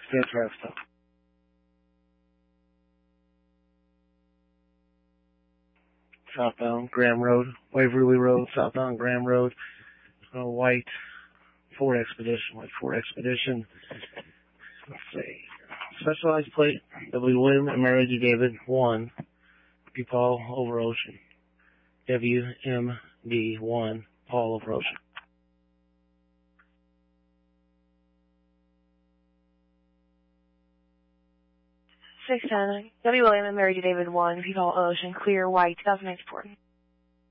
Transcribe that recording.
That's right stuff. Southbound Graham Road, Waverly Road, southbound Graham Road, white Ford Expedition. Let's see. Specialized plate, W. William and Mary D. David, 1, P. Paul over Ocean. WMD 1, Paul over Ocean. W. William and Mary D. David 1, P. Paul Ocean, clear, white, 2008 Ford.